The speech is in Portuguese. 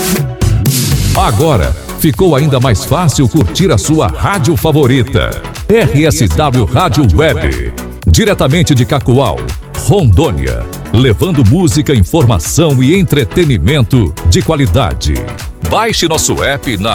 Agora ficou ainda mais fácil curtir a sua rádio favorita. RSW Rádio Web. Diretamente de Cacoal, Rondônia. Levando música, informação e entretenimento de qualidade. Baixe nosso app na